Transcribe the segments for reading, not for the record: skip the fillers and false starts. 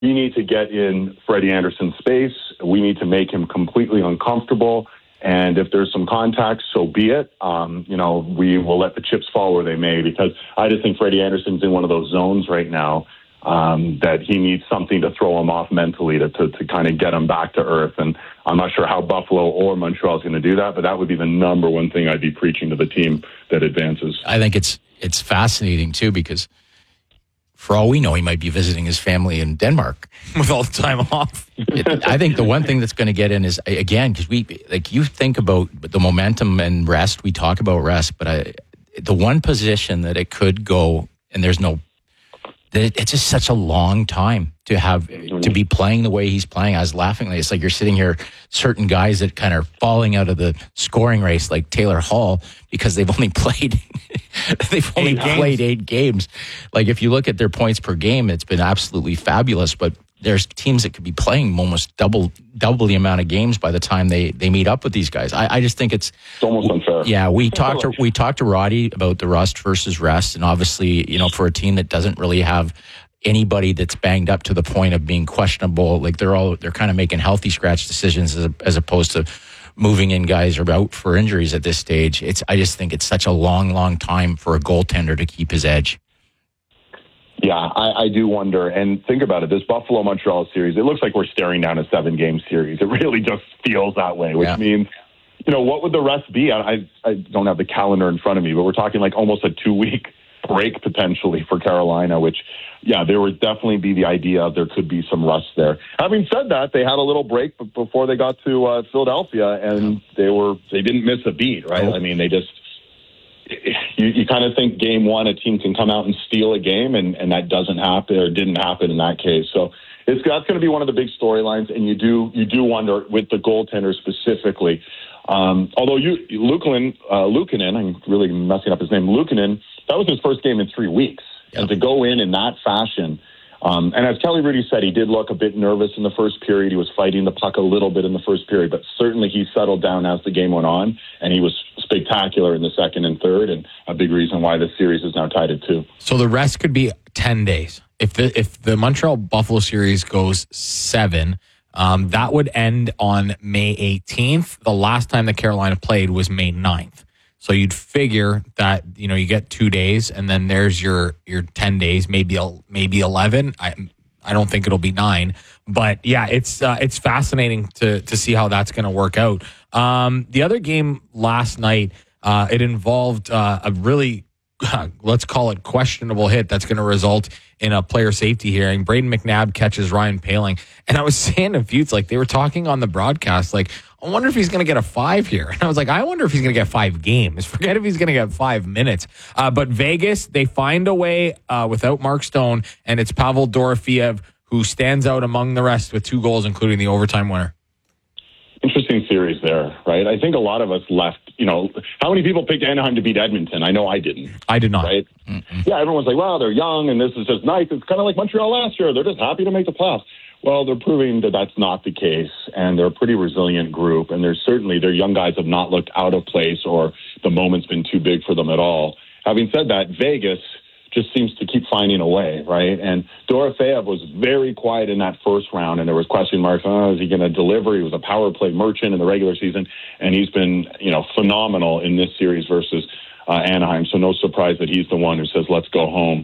we need to get in Freddie Anderson's space. We need to make him completely uncomfortable. And if there's some contact, so be it. We will let the chips fall where they may, because I just think Freddie Anderson's in one of those zones right now that he needs something to throw him off mentally to kind of get him back to earth. And I'm not sure how Buffalo or Montreal is going to do that, but that would be the number one thing I'd be preaching to the team that advances. I think it's fascinating, too, because for all we know, he might be visiting his family in Denmark with all the time off. I think the one thing that's going to get in is, again, because you think about the momentum and rest, we talk about rest, but the one position that it could go, and it's just such a long time to be playing the way he's playing. I was laughing. It's like you're sitting here, certain guys that kind of falling out of the scoring race, like Taylor Hall, because they've only played 8 games. Like if you look at their points per game, it's been absolutely fabulous. But there's teams that could be playing almost double the amount of games by the time they meet up with these guys. I just think it's almost unfair. Yeah, we talked to Roddy about the rust versus rest, and obviously, for a team that doesn't really have anybody that's banged up to the point of being questionable, like they're kind of making healthy scratch decisions as opposed to moving in guys are out for injuries at this stage. I just think it's such a long time for a goaltender to keep his edge. Yeah, I do wonder. And think about it. This Buffalo-Montreal series, it looks like we're staring down a 7-game series. It really just feels that way, which means, what would the rest be? I don't have the calendar in front of me, but we're talking like almost a 2-week break potentially for Carolina, which, there would definitely be the idea there could be some rust there. Having said that, they had a little break before they got to Philadelphia, and they didn't miss a beat, right? Oh. I mean, they just... You kind of think game one, a team can come out and steal a game, and that doesn't happen or didn't happen in that case. So that's going to be one of the big storylines, and you do wonder with the goaltender specifically. Although Luukkonen, I'm really messing up his name, Luukkonen, that was his first game in 3 weeks, and to go in that fashion. And as Kelly Rudy said, he did look a bit nervous in the first period. He was fighting the puck a little bit in the first period, but certainly he settled down as the game went on, and he was spectacular in the second and third, and a big reason why the series is now tied at 2. So the rest could be 10 days. If the Montreal-Buffalo series goes 7, that would end on May 18th. The last time that Carolina played was May 9th. So you'd figure that, you get 2 days, and then there's your 10 days, maybe 11. I don't think it'll be 9. But, yeah, it's fascinating to see how that's going to work out. The other game last night, it involved a really, let's call it questionable hit that's going to result in a player safety hearing. Braden McNabb catches Ryan Poehling. And I was saying to Feuds, they were talking on the broadcast, I wonder if he's going to get a 5 here. And I was like, I wonder if he's going to get 5 games. Forget if he's going to get 5 minutes. But Vegas, they find a way without Mark Stone, and it's Pavel Dorofeev who stands out among the rest with 2 goals, including the overtime winner. Interesting series there, right? I think a lot of us left, how many people picked Anaheim to beat Edmonton? I know I didn't. I did not. Right? Yeah, everyone's like, well, they're young, and this is just nice. It's kind of like Montreal last year. They're just happy to make the playoffs. Well, they're proving that that's not the case, and they're a pretty resilient group, and their young guys have not looked out of place or the moment's been too big for them at all. Having said that, Vegas just seems to keep finding a way, right? And Dorofeev was very quiet in that first round, and there was question marks, is he going to deliver? He was a power play merchant in the regular season, and he's been, phenomenal in this series versus Anaheim, so no surprise that he's the one who says, let's go home.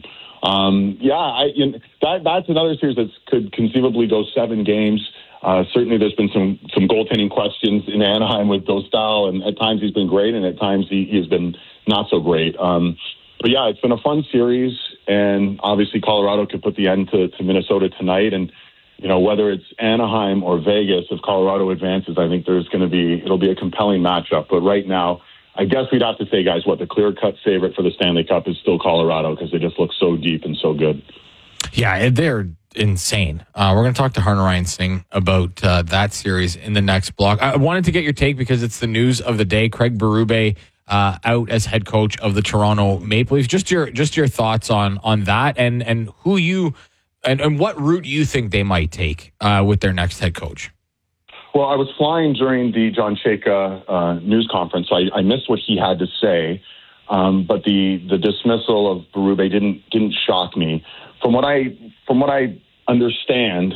That's another series that could conceivably go 7 games. Certainly there's been some goaltending questions in Anaheim with Dostal, and at times he's been great, and at times he's been not so great. But yeah, it's been a fun series, and obviously Colorado could put the end to Minnesota tonight. And, whether it's Anaheim or Vegas, if Colorado advances, I think it'll be a compelling matchup. But right now, I guess we'd have to say, guys, the clear-cut favorite for the Stanley Cup is still Colorado because they just look so deep and so good. Yeah, they're insane. We're going to talk to Harner Ryan Singh about that series in the next block. I wanted to get your take because it's the news of the day. Craig Berube out as head coach of the Toronto Maple Leafs. Just your thoughts on that and who you and what route you think they might take with their next head coach. Well, I was flying during the John Chayka news conference, so I missed what he had to say. But the dismissal of Berube didn't shock me. From what I understand